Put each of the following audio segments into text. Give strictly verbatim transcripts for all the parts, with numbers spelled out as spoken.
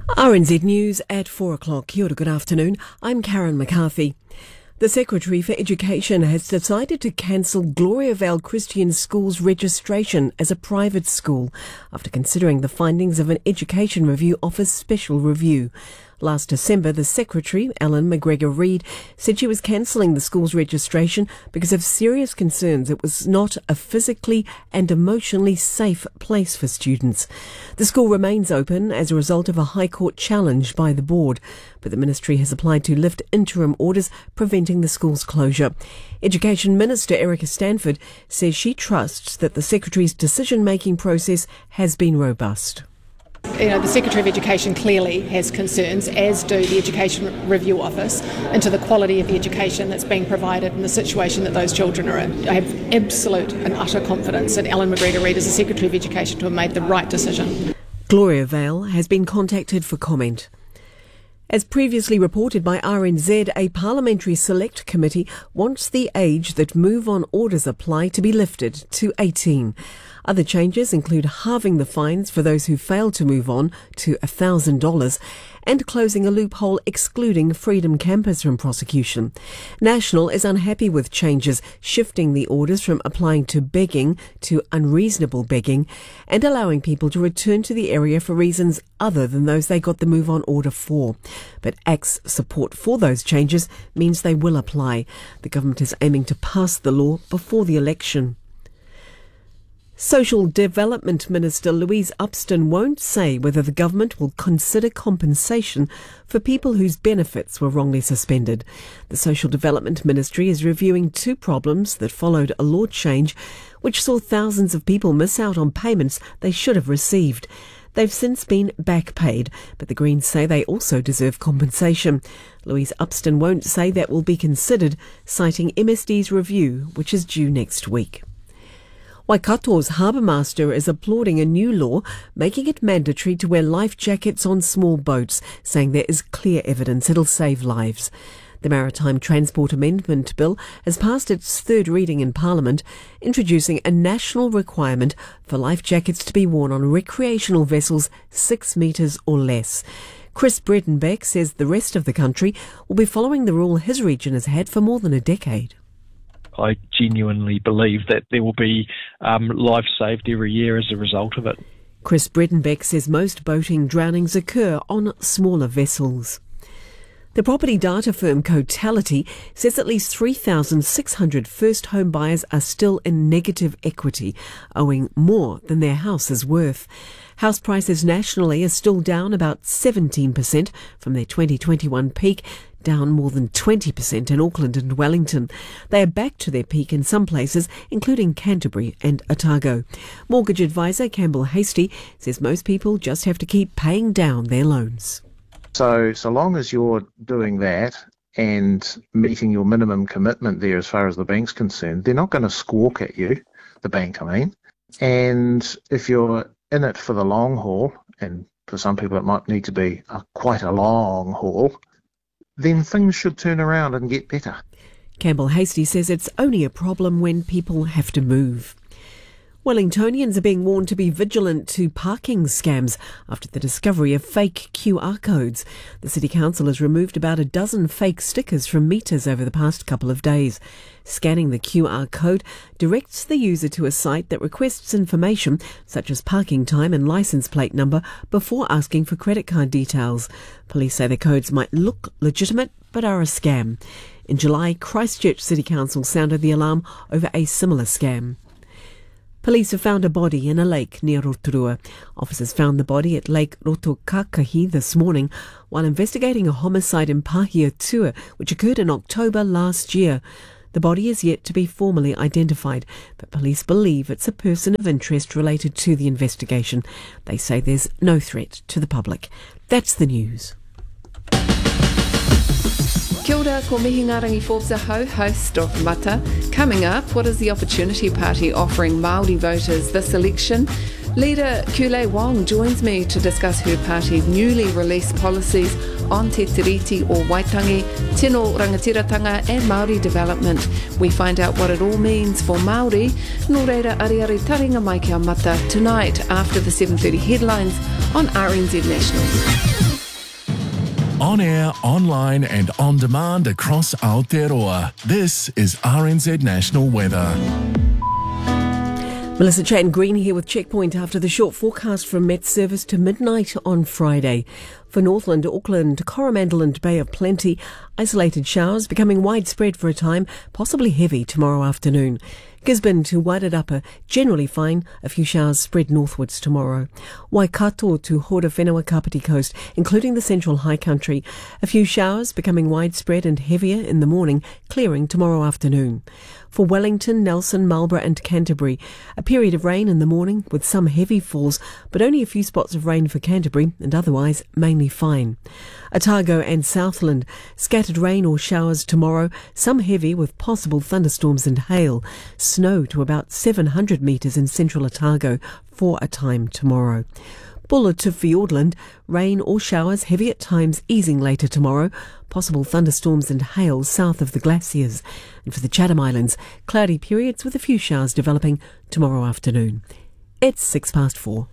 R N Z News at four o'clock. Kia ora, good afternoon. I'm Karen McCarthy. The Secretary for Education has decided to cancel Gloriavale Christian School's registration as a private school after considering the findings of an Education Review Office special review. Last December, the Secretary, Ellen McGregor-Reid, said she was cancelling the school's registration because of serious concerns it was not a physically and emotionally safe place for students. The school remains open as a result of a High Court challenge by the board, but the ministry has applied to lift interim orders preventing the school's closure. Education Minister Erica Stanford says she trusts that the Secretary's decision-making process has been robust. You know, the Secretary of Education clearly has concerns, as do the Education Review Office, into the quality of the education that's being provided and the situation that those children are in. I have absolute and utter confidence in Ellen McGregor-Reid as the Secretary of Education to have made the right decision. Gloriavale has been contacted for comment. As previously reported by R N Z, a Parliamentary Select Committee wants the age that move-on orders apply to be lifted to eighteen. Other changes include halving the fines for those who fail to move on to one thousand dollars and closing a loophole excluding Freedom Campus from prosecution. National is unhappy with changes shifting the orders from applying to begging to unreasonable begging and allowing people to return to the area for reasons other than those they got the move-on order for. But A C T's support for those changes means they will apply. The government is aiming to pass the law before the election. Social Development Minister Louise Upston won't say whether the government will consider compensation for people whose benefits were wrongly suspended. The Social Development Ministry is reviewing two problems that followed a law change which saw thousands of people miss out on payments they should have received. They've since been back paid, but the Greens say they also deserve compensation. Louise Upston won't say that will be considered, citing M S D's review, which is due next week. Waikato's harbour master is applauding a new law making it mandatory to wear life jackets on small boats, saying there is clear evidence it'll save lives. The Maritime Transport Amendment Bill has passed its third reading in Parliament, introducing a national requirement for life jackets to be worn on recreational vessels six metres or less. Chris Bredenbeck says the rest of the country will be following the rule his region has had for more than a decade. I genuinely believe that there will be um, lives saved every year as a result of it. Chris Bredenbeck says most boating drownings occur on smaller vessels. The property data firm Cotality says at least three thousand six hundred first home buyers are still in negative equity, owing more than their house is worth. House prices nationally are still down about seventeen percent from their twenty twenty-one peak, down more than twenty percent in Auckland and Wellington. They are back to their peak in some places, including Canterbury and Otago. Mortgage advisor Campbell Hastie says most people just have to keep paying down their loans. So, so long as you're doing that and meeting your minimum commitment there as far as the bank's concerned, they're not going to squawk at you, the bank I mean. And if you're in it for the long haul, and for some people it might need to be a, quite a long haul, then things should turn around and get better. Campbell Hastie says it's only a problem when people have to move. Wellingtonians are being warned to be vigilant to parking scams after the discovery of fake Q R codes. The City Council has removed about a dozen fake stickers from meters over the past couple of days. Scanning the Q R code directs the user to a site that requests information such as parking time and licence plate number before asking for credit card details. Police say the codes might look legitimate but are a scam. In July, Christchurch City Council sounded the alarm over a similar scam. Police have found a body in a lake near Rotorua. Officers found the body at Lake Rotokakahi this morning while investigating a homicide in Pahiatua, which occurred in October last year. The body is yet to be formally identified, but police believe it's a person of interest related to the investigation. They say there's no threat to the public. That's the news. Kia ora, ko mihi ngā rangi Forbes Ho, host of Mata. Coming up, what is the Opportunity Party offering Māori voters this election? Leader Kule Wong joins me to discuss her party's newly released policies on Te Tiriti o Waitangi, Tino Rangatiratanga and Māori development. We find out what it all means for Māori. Nō reira ariari taringa mai kia Mata tonight after the seven thirty headlines on R N Z National. On air, online and on demand across Aotearoa. This is R N Z National Weather. Melissa Chan-Green here with Checkpoint after the short forecast from Met Service to midnight on Friday. For Northland, Auckland, Coromandel and Bay of Plenty, isolated showers becoming widespread for a time, possibly heavy tomorrow afternoon. Gisborne to Wairarapa, generally fine, a few showers spread northwards tomorrow. Waikato to Hora-Whenua-Kapiti Coast, including the central high country, a few showers becoming widespread and heavier in the morning, clearing tomorrow afternoon. For Wellington, Nelson, Marlborough and Canterbury, a period of rain in the morning with some heavy falls, but only a few spots of rain for Canterbury and otherwise mainly fine. Otago and Southland, scattered rain or showers tomorrow, some heavy with possible thunderstorms and hail. Snow to about seven hundred metres in central Otago for a time tomorrow. Bulla to Fiordland, rain or showers, heavy at times, easing later tomorrow. Possible thunderstorms and hail south of the glaciers. And for the Chatham Islands, cloudy periods with a few showers developing tomorrow afternoon. It's six past four.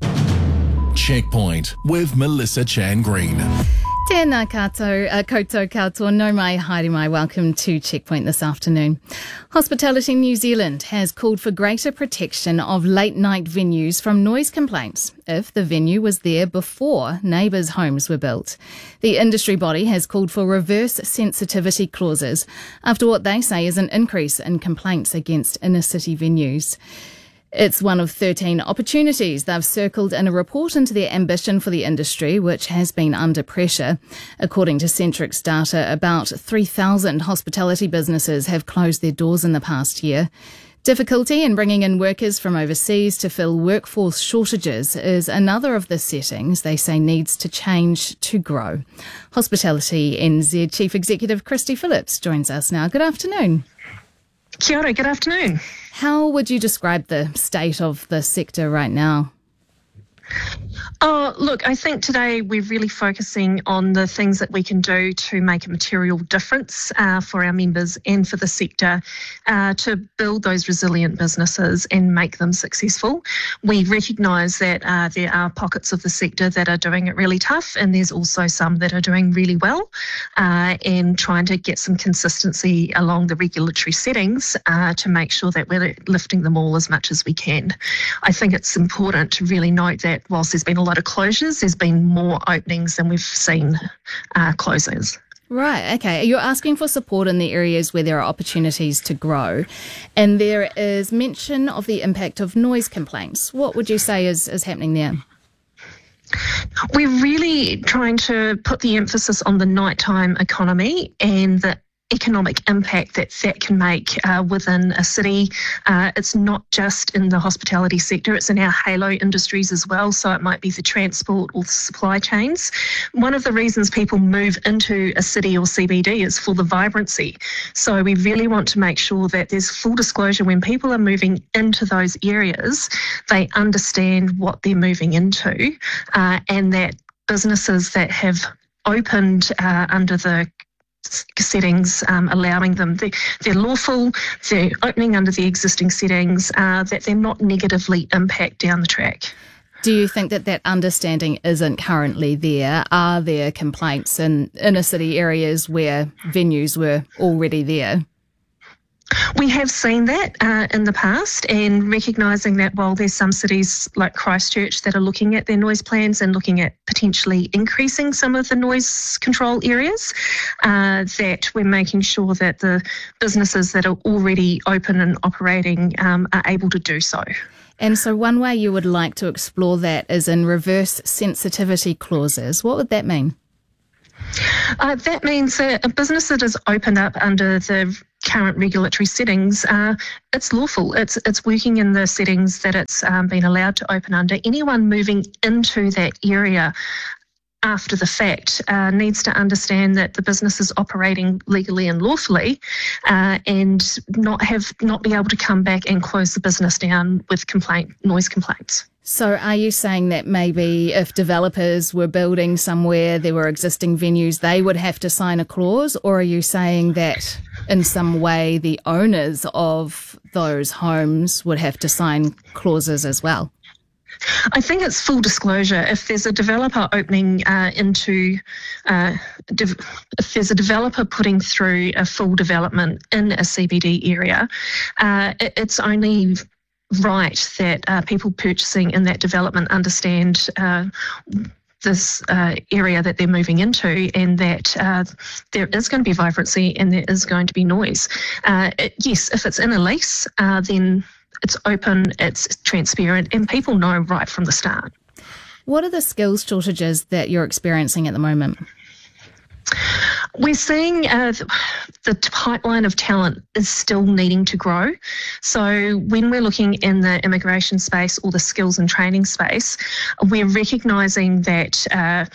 Checkpoint with Melissa Chan-Green. Tēnā koutou, uh, koutou katoa, no mai, haere mai. Welcome to Checkpoint this afternoon. Hospitality New Zealand has called for greater protection of late-night venues from noise complaints if the venue was there before neighbours' homes were built. The industry body has called for reverse sensitivity clauses after what they say is an increase in complaints against inner-city venues. It's one of thirteen opportunities they've circled in a report into their ambition for the industry, which has been under pressure. According to Centrix data, about three thousand hospitality businesses have closed their doors in the past year. Difficulty in bringing in workers from overseas to fill workforce shortages is another of the settings they say needs to change to grow. Hospitality N Z Chief Executive Christy Phillips joins us now. Good afternoon. Kia ora, good afternoon. How would you describe the state of the sector right now? Oh, look, I think today we're really focusing on the things that we can do to make a material difference uh, for our members and for the sector uh, to build those resilient businesses and make them successful. We recognise that uh, there are pockets of the sector that are doing it really tough, and there's also some that are doing really well, uh, and trying to get some consistency along the regulatory settings uh, to make sure that we're lifting them all as much as we can. I think it's important to really note that whilst there's been a lot of closures, there's been more openings than we've seen uh, closures. Right, okay. You're asking for support in the areas where there are opportunities to grow, and there is mention of the impact of noise complaints. What would you say is, is happening there? We're really trying to put the emphasis on the nighttime economy and the economic impact that that can make uh, within a city. Uh, it's not just in the hospitality sector, it's in our halo industries as well, so it might be the transport or the supply chains. One of the reasons people move into a city or C B D is for the vibrancy. So we really want to make sure that there's full disclosure when people are moving into those areas, they understand what they're moving into, uh, and that businesses that have opened uh, under the settings, um, allowing them, they, they're lawful, they're opening under the existing settings, uh, that they're not negatively impact down the track. Do you think that that understanding isn't currently there? Are there complaints in inner city areas where venues were already there? We have seen that uh, in the past, and recognising that while there's some cities like Christchurch that are looking at their noise plans and looking at potentially increasing some of the noise control areas, uh, that we're making sure that the businesses that are already open and operating um, are able to do so. And so one way you would like to explore that is in reverse sensitivity clauses. What would that mean? Uh, that means that a business that is opened up under the current regulatory settings, uh, it's lawful. It's it's working in the settings that it's um, been allowed to open under. Anyone moving into that area after the fact uh, needs to understand that the business is operating legally and lawfully, uh, and not have not be able to come back and close the business down with complaint noise complaints. So are you saying that maybe if developers were building somewhere, there were existing venues, they would have to sign a clause? Or are you saying that in some way the owners of those homes would have to sign clauses as well? I think it's full disclosure. If there's a developer opening uh, into, uh, de- if there's a developer putting through a full development in a C B D area, uh, it, it's only right that uh, people purchasing in that development understand uh, this uh, area that they're moving into, and that uh, there is going to be vibrancy and there is going to be noise. Uh, it, yes, if it's in a lease, uh, then it's open, it's transparent, and people know right from the start. What are the skills shortages that you're experiencing at the moment? We're seeing uh, the pipeline of talent is still needing to grow. So when we're looking in the immigration space or the skills and training space, we're recognising that uh,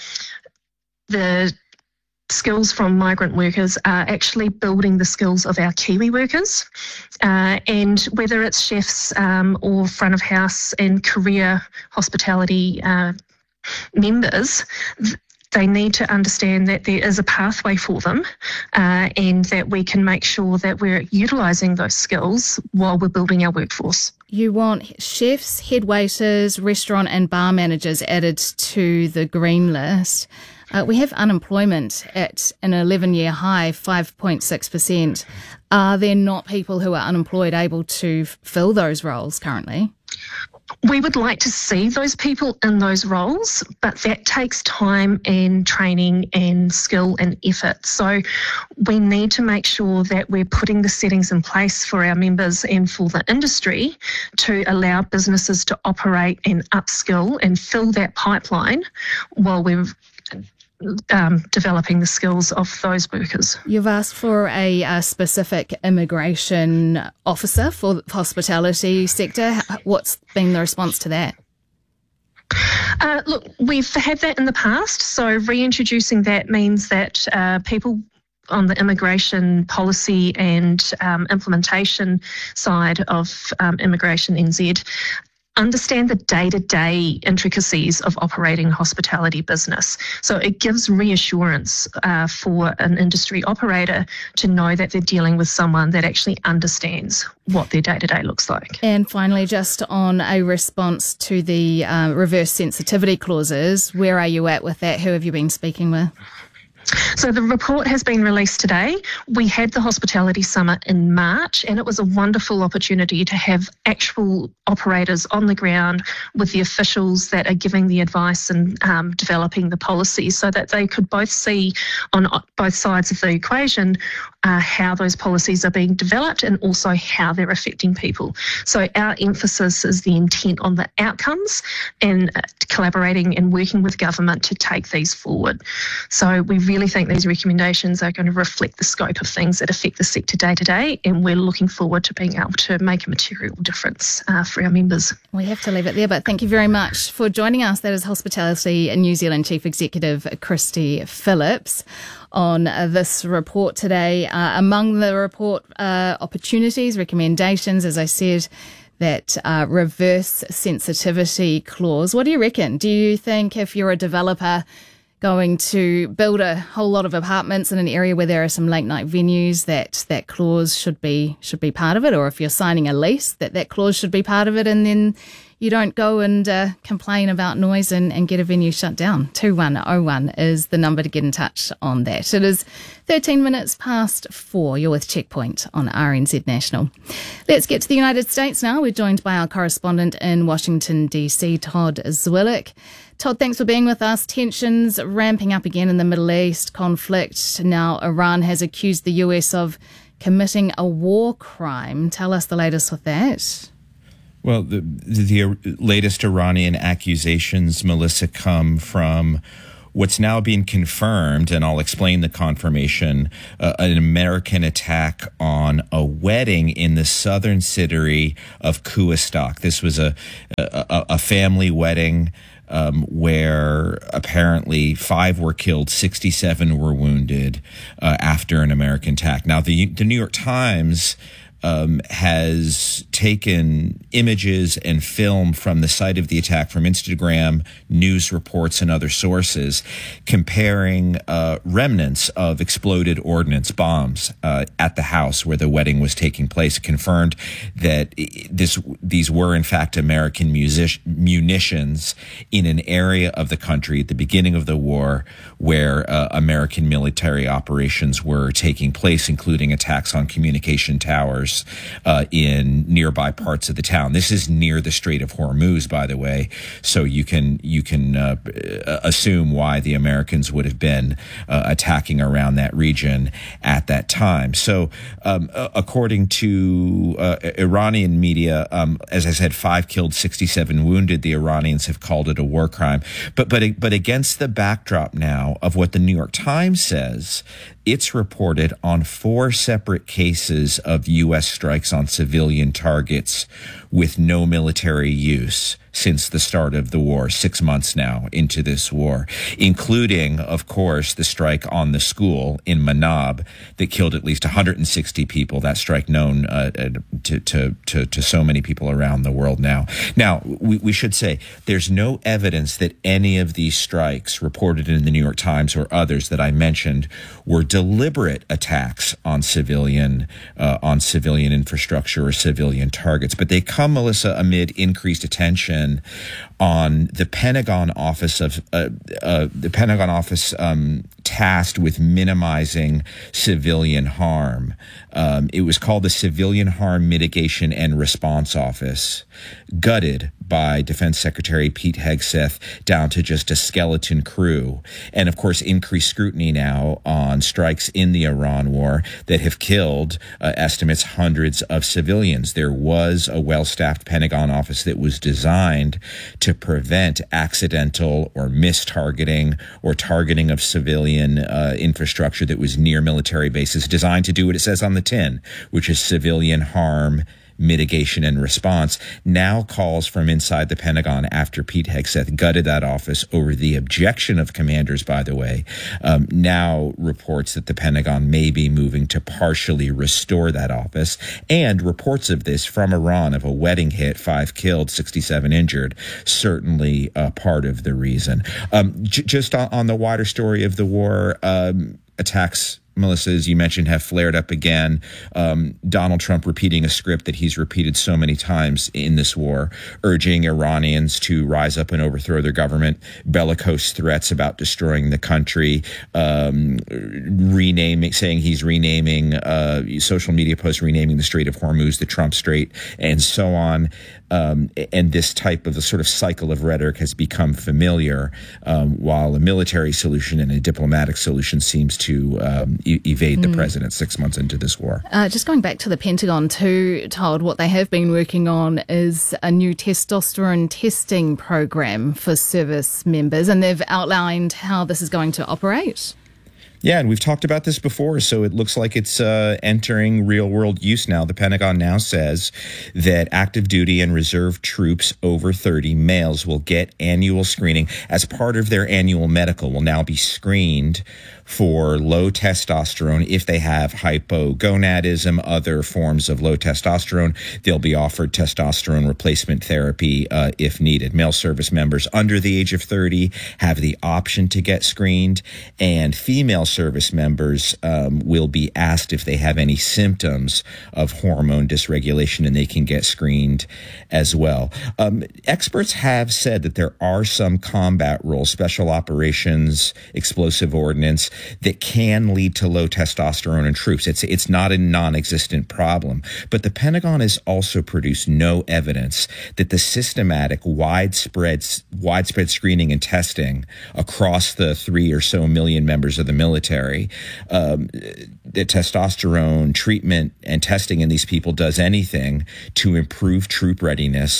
the skills from migrant workers are actually building the skills of our Kiwi workers. Uh, and whether it's chefs um, or front of house and career hospitality uh, members, they need to understand that there is a pathway for them uh, and that we can make sure that we're utilising those skills while we're building our workforce. You want chefs, head waiters, restaurant and bar managers added to the green list. Uh, we have unemployment at an eleven-year high, five point six percent. Are there not people who are unemployed able to f- fill those roles currently? We would like to see those people in those roles, but that takes time and training and skill and effort. So we need to make sure that we're putting the settings in place for our members and for the industry to allow businesses to operate and upskill and fill that pipeline while we're Um, developing the skills of those workers. You've asked for a, a specific immigration officer for the hospitality sector. What's been the response to that? Uh, look, we've had that in the past, so reintroducing that means that uh, people on the immigration policy and um, implementation side of um, Immigration N Z understand the day-to-day intricacies of operating a hospitality business. So it gives reassurance uh, for an industry operator to know that they're dealing with someone that actually understands what their day-to-day looks like. And finally, just on a response to the uh, reverse sensitivity clauses, where are you at with that? Who have you been speaking with? So the report has been released today. We had the Hospitality Summit in March, and it was a wonderful opportunity to have actual operators on the ground with the officials that are giving the advice and um, developing the policies, so that they could both see on both sides of the equation uh, how those policies are being developed and also how they're affecting people. So our emphasis is the intent on the outcomes and uh, collaborating and working with government to take these forward. So we really think these recommendations are going to reflect the scope of things that affect the sector day to day, and we're looking forward to being able to make a material difference uh, for our members. We have to leave it there, but thank you very much for joining us. That is Hospitality New Zealand Chief Executive Christy Phillips on uh, this report today. Uh, among the report uh, opportunities, recommendations, as I said, that uh, reverse sensitivity clause. What do you reckon? Do you think if you're a developer going to build a whole lot of apartments in an area where there are some late night venues, that that clause should be should be part of it? Or if you're signing a lease, that that clause should be part of it, and then you don't go and uh, complain about noise and, and get a venue shut down? two one oh one is the number to get in touch on that. It is thirteen minutes past four. You're with Checkpoint on R N Z National. Let's get to the United States now. We're joined by our correspondent in Washington, D C, Todd Zwillich. Todd, thanks for being with us. Tensions ramping up again in the Middle East conflict. Now Iran has accused the U S of committing a war crime. Tell us the latest with that. Well, the, the latest Iranian accusations, Melissa, come from what's now being confirmed, and I'll explain the confirmation, uh, an American attack on a wedding in the southern city of Kuwait. This was a, a, a family wedding um, where apparently five were killed, sixty-seven were wounded uh, after an American attack. Now, the, the New York Times um, has taken images and film from the site of the attack from Instagram, news reports, and other sources, comparing uh, remnants of exploded ordnance bombs uh, at the house where the wedding was taking place. It confirmed that this these were, in fact, American music, munitions in an area of the country at the beginning of the war where uh, American military operations were taking place, including attacks on communication towers uh, in nearby parts of the town. This is near the Strait of Hormuz, by the way, so you can you can uh, assume why the Americans would have been uh, attacking around that region at that time. So, um, according to uh, Iranian media, um, as I said, five killed, sixty-seven wounded. The Iranians have called it a war crime. But but but against the backdrop now of what the New York Times says, it's reported on four separate cases of U S strikes on civilian targets with no military use since the start of the war, six months now into this war, including, of course, the strike on the school in Manab that killed at least one hundred sixty people. That strike known uh, to, to, to, to so many people around the world now. Now, we, we should say there's no evidence that any of these strikes reported in the New York Times or others that I mentioned were deliberate attacks on civilian uh, on civilian infrastructure or civilian targets. But they come, Melissa, amid increased attention on the Pentagon office of uh, uh, the Pentagon office um, tasked with minimizing civilian harm. Um, it was called the Civilian Harm Mitigation and Response Office, gutted by Defense Secretary Pete Hegseth down to just a skeleton crew. And of course, increased scrutiny now on strikes in the Iran war that have killed, uh, estimates, hundreds of civilians. There was a well-staffed Pentagon office that was designed to prevent accidental or mistargeting or targeting of civilian uh, infrastructure that was near military bases, designed to do what it says on the tin, which is civilian harm mitigation and response, now calls from inside the Pentagon after Pete Hegseth gutted that office over the objection of commanders, by the way, um, now reports that the Pentagon may be moving to partially restore that office, and reports of this from Iran of a wedding hit, five killed, sixty-seven injured, certainly uh, part of the reason. Um, j- just on, on the wider story of the war, um, attacks, Melissa, as you mentioned, have flared up again. Um, Donald Trump repeating a script that he's repeated so many times in this war, urging Iranians to rise up and overthrow their government, bellicose threats about destroying the country, um, renaming, saying he's renaming, uh, social media posts renaming the Strait of Hormuz the Trump Strait, and so on. Um, and this type of a sort of cycle of rhetoric has become familiar, um, while a military solution and a diplomatic solution seems to um, e- evade mm. the president six months into this war. Uh, just going back to the Pentagon too, Todd, what they have been working on is a new testosterone testing program for service members, and they've outlined how this is going to operate. Yeah, and we've talked about this before, so it looks like it's uh, entering real-world use now. The Pentagon now says that active duty and reserve troops over thirty, males, will get annual screening as part of their annual medical, will now be screened for low testosterone. If they have hypogonadism, other forms of low testosterone, they'll be offered testosterone replacement therapy uh, if needed. Male service members under the age of thirty have the option to get screened, and female service members um, will be asked if they have any symptoms of hormone dysregulation, and they can get screened as well. Um, experts have said that there are some combat roles, special operations, explosive ordnance, that can lead to low testosterone in troops. It's it's not a non-existent problem. But the Pentagon has also produced no evidence that the systematic, widespread, widespread screening and testing across the three or so million members of the military, um, that testosterone treatment and testing in these people does anything to improve troop readiness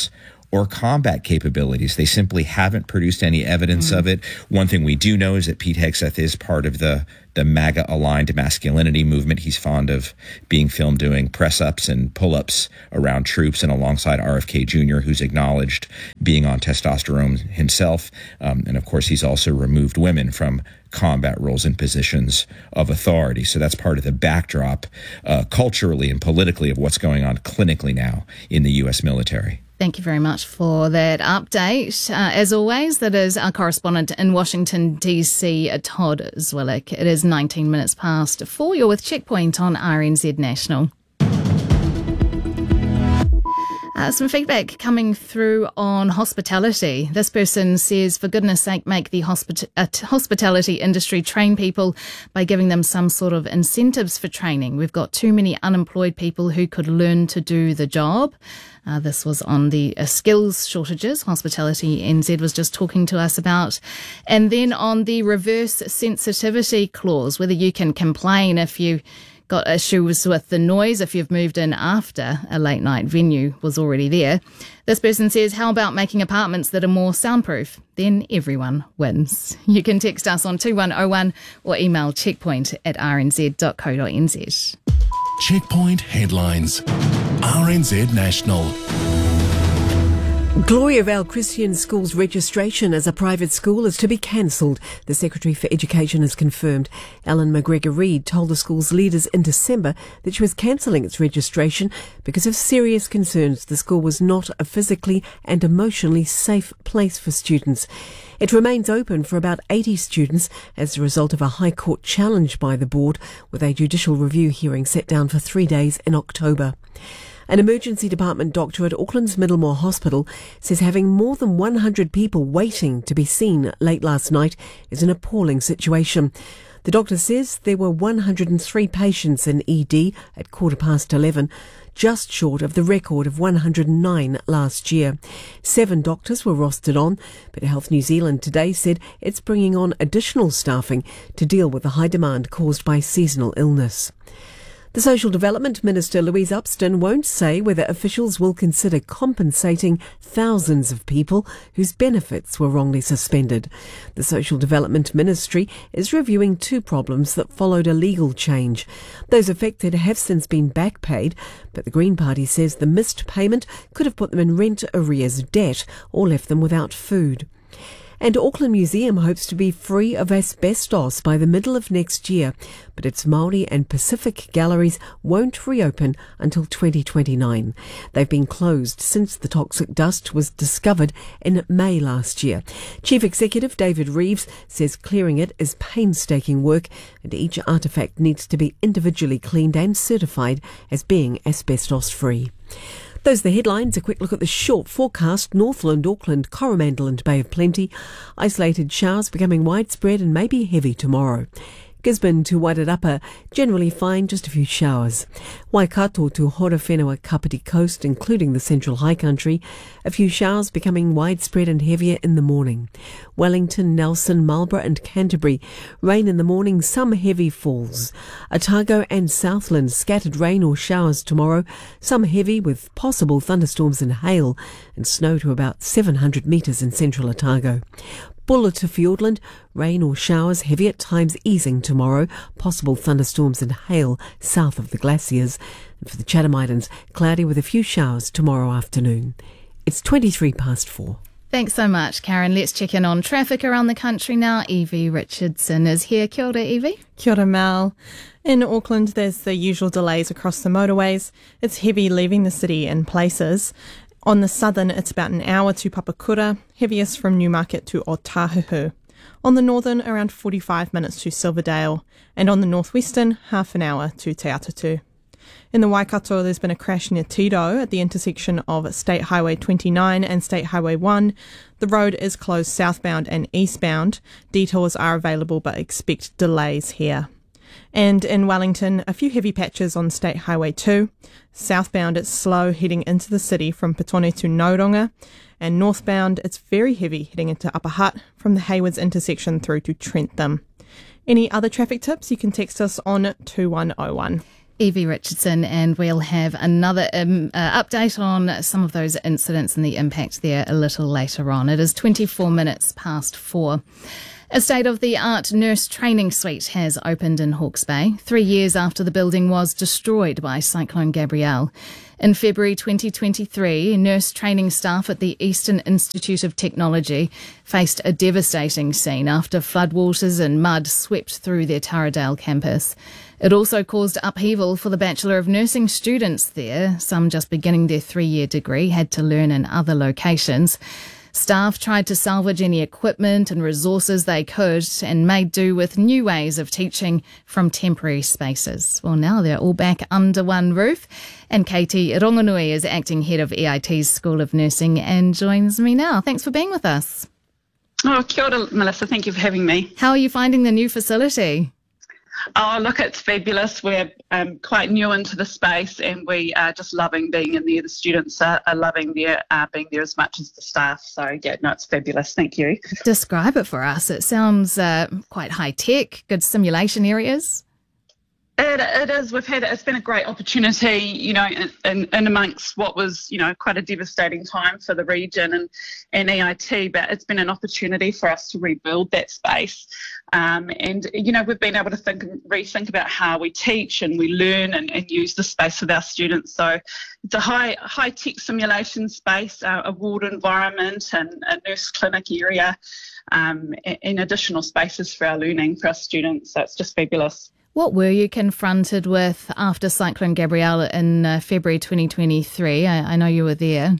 or combat capabilities. They simply haven't produced any evidence mm. of it. One thing we do know is that Pete Hegseth is part of the the MAGA-aligned masculinity movement. He's fond of being filmed doing press-ups and pull-ups around troops and alongside R F K Junior, who's acknowledged being on testosterone himself. Um, and, of course, he's also removed women from combat roles and positions of authority. So that's part of the backdrop uh, culturally and politically of what's going on clinically now in the U S military. Thank you very much for that update. Uh, as always, that is our correspondent in Washington, D C, Todd Zwillick. It is nineteen minutes past four. You're with Checkpoint on R N Z National. Uh, some feedback coming through on hospitality. This person says, for goodness sake, make the hospi- uh, hospitality industry train people by giving them some sort of incentives for training. We've got too many unemployed people who could learn to do the job. Uh, this was on the uh, skills shortages Hospitality N Z was just talking to us about. And then on the reverse sensitivity clause, whether you can complain if you got issues with the noise if you've moved in after a late night venue was already there. This person says, how about making apartments that are more soundproof? Then everyone wins. You can text us on two one oh one or email checkpoint at r n z dot co dot n z. Checkpoint headlines. R N Z National. Gloriavale Christian School's registration as a private school is to be cancelled. The Secretary for Education has confirmed. Ellen McGregor-Reid told the school's leaders in December that she was cancelling its registration because of serious concerns the school was not a physically and emotionally safe place for students. It remains open for about eighty students as a result of a High Court challenge by the board, with a judicial review hearing set down for three days in October. An emergency department doctor at Auckland's Middlemore Hospital says having more than one hundred people waiting to be seen late last night is an appalling situation. The doctor says there were one hundred three patients in E D at quarter past eleven, just short of the record of one hundred nine last year. Seven doctors were rostered on, but Health New Zealand today said it's bringing on additional staffing to deal with the high demand caused by seasonal illness. The Social Development Minister, Louise Upston, won't say whether officials will consider compensating thousands of people whose benefits were wrongly suspended. The Social Development Ministry is reviewing two problems that followed a legal change. Those affected have since been back paid, but the Green Party says the missed payment could have put them in rent arrears debt or left them without food. And Auckland Museum hopes to be free of asbestos by the middle of next year, but its Māori and Pacific galleries won't reopen until twenty twenty-nine. They've been closed since the toxic dust was discovered in May last year. Chief Executive David Reeves says clearing it is painstaking work and each artefact needs to be individually cleaned and certified as being asbestos-free. Those are the headlines. A quick look at the short forecast. Northland, Auckland, Coromandel and Bay of Plenty. Isolated showers becoming widespread and maybe heavy tomorrow. Gisborne to Wairarapa, generally fine, just a few showers. Waikato to Horowhenua Kapiti Coast, including the Central High Country, a few showers becoming widespread and heavier in the morning. Wellington, Nelson, Marlborough and Canterbury, rain in the morning, some heavy falls. Otago and Southland, scattered rain or showers tomorrow, some heavy with possible thunderstorms and hail, and snow to about seven hundred metres in central Otago. Bulla to Fiordland, rain or showers, heavy at times, easing tomorrow, possible thunderstorms and hail south of the glaciers. And for the Chatham Islands, cloudy with a few showers tomorrow afternoon. It's twenty-three past four. Thanks so much, Karen. Let's check in on traffic around the country now. Evie Richardson is here. Kia ora, Evie. Kia ora, Mel. In Auckland, there's the usual delays across the motorways. It's heavy leaving the city in places. On the southern, it's about an hour to Papakura, heaviest from Newmarket to Otahuhu. On the northern, around forty-five minutes to Silverdale, and on the northwestern, half an hour to Te Atatu. In the Waikato, there's been a crash near Tiro at the intersection of State Highway twenty-nine and State Highway one. The road is closed southbound and eastbound. Detours are available, but expect delays here. And in Wellington, a few heavy patches on State Highway two. Southbound, it's slow heading into the city from Petone to Noronga. And northbound, it's very heavy heading into Upper Hutt from the Haywards intersection through to Trentham. Any other traffic tips, you can text us on two one oh one. Evie Richardson, and we'll have another um, uh, update on some of those incidents and the impact there a little later on. It is twenty-four minutes past four. A state-of-the-art nurse training suite has opened in Hawke's Bay, three years after the building was destroyed by Cyclone Gabrielle. In February twenty twenty-three, nurse training staff at the Eastern Institute of Technology faced a devastating scene after floodwaters and mud swept through their Taradale campus. It also caused upheaval for the Bachelor of Nursing students there. Some just beginning their three-year degree had to learn in other locations. Staff tried to salvage any equipment and resources they could and made do with new ways of teaching from temporary spaces. Well, now they're all back under one roof. And Katie Rongonui is acting head of E I T's School of Nursing and joins me now. Thanks for being with us. Oh, kia ora, Melissa. Thank you for having me. How are you finding the new facility? Oh, look, it's fabulous. We're um, quite new into the space and we are just loving being in there. The students are, are loving there, uh, being there as much as the staff. So, yeah, no, it's fabulous. Thank you. Describe it for us. It sounds uh, quite high-tech, good simulation areas. It, it is. We've had, it's been a great opportunity, you know, in, in, in amongst what was, you know, quite a devastating time for the region and, and E I T, but it's been an opportunity for us to rebuild that space. Um, and, you know, we've been able to think rethink about how we teach and we learn and, and use the space with our students. So it's a high, high-tech simulation space, uh, a ward environment and a nurse clinic area, um, and additional spaces for our learning for our students. So it's just fabulous. What were you confronted with after Cyclone Gabrielle in uh, February twenty twenty-three? I, I know you were there.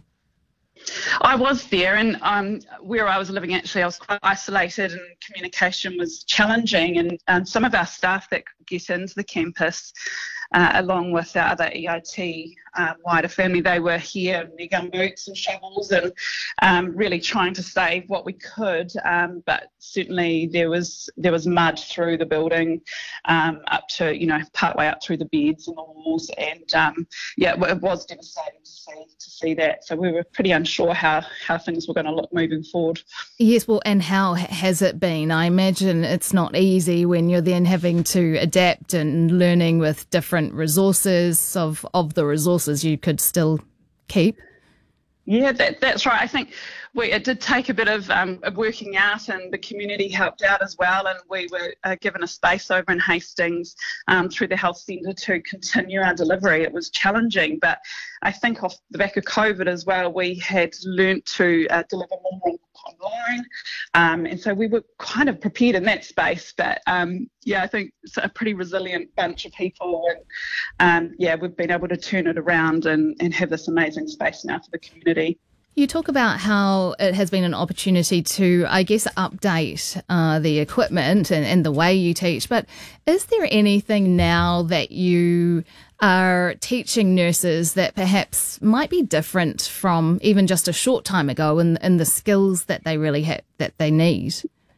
I was there, and um, where I was living, actually, I was quite isolated and communication was challenging. And um, some of our staff that could get into the campus, uh, along with our other E I T uh, wider family, they were here in their gumboots and shovels and um, really trying to save what we could. Um, but certainly there was there was mud through the building, um, up to, you know, partway up through the beds and the walls. And um, yeah, it was devastating to see to see that. So we were pretty unsure how, how things were going to look moving forward. Yes, well, and how has it been? I imagine it's not easy when you're then having to adapt and learning with different resources of, of the resources you could still keep. Yeah, that, that's right. I think we, it did take a bit of um, working out, and the community helped out as well. And we were uh, given a space over in Hastings um, through the health centre to continue our delivery. It was challenging, but I think off the back of COVID as well, we had learnt to uh, deliver more online. Um, and so we were kind of prepared in that space. But um, yeah, I think it's a pretty resilient bunch of people. And um, yeah, we've been able to turn it around and, and have this amazing space now for the community. You talk about how it has been an opportunity to, I guess, update uh, the equipment and, and the way you teach, but is there anything now that you are teaching nurses that perhaps might be different from even just a short time ago in, in the skills that they really have, that they need?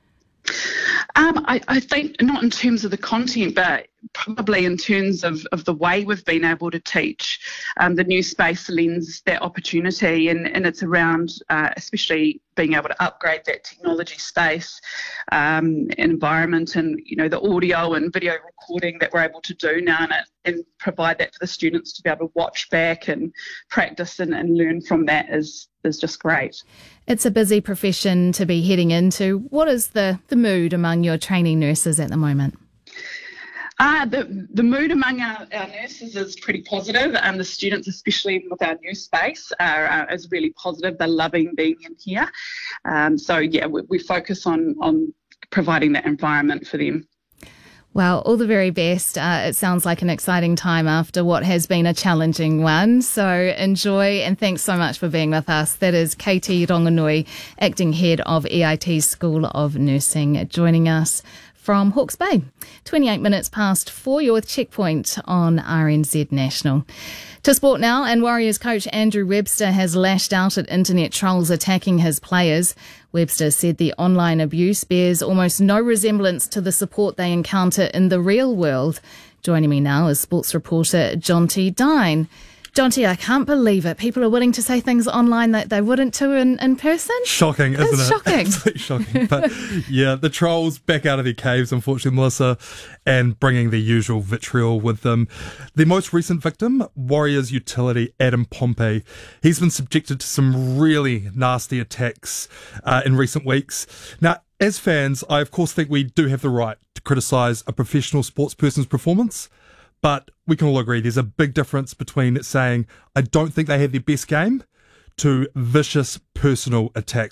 Um, I, I think not in terms of the content, but probably in terms of, of the way we've been able to teach. Um, the new space lends that opportunity, and, and it's around uh, especially being able to upgrade that technology space, um, environment, and, you know, the audio and video recording that we're able to do now, and, it, and provide that for the students to be able to watch back and practice and, and learn from that is is just great. It's a busy profession to be heading into. What is the, the mood among your trainee nurses at the moment? Uh, the, the mood among our, our nurses is pretty positive, and the students, especially with our new space, are, uh, is really positive. They're loving being in here. Um, so, yeah, we, we focus on, on providing that environment for them. Well, all the very best. Uh, it sounds like an exciting time after what has been a challenging one. So enjoy, and thanks so much for being with us. That is Katie Rongonui, acting head of E I T's School of Nursing, joining us from Hawke's Bay. twenty-eight minutes past four, you're with Checkpoint on R N Z National. To sport now, and Warriors coach Andrew Webster has lashed out at internet trolls attacking his players. Webster said the online abuse bears almost no resemblance to the support they encounter in the real world. Joining me now is sports reporter Jonty Dine. Jonty, I can't believe it. People are willing to say things online that they wouldn't to in, in person. Shocking, isn't it's it? Shocking. Absolutely shocking. But yeah, the trolls back out of their caves, unfortunately, Melissa, and bringing their usual vitriol with them. The most recent victim, Warriors utility Adam Pompey, he's been subjected to some really nasty attacks uh, in recent weeks. Now, as fans, I of course think we do have the right to criticise a professional sportsperson's performance, but we can all agree there's a big difference between saying, I don't think they had their best game, to vicious personal attacks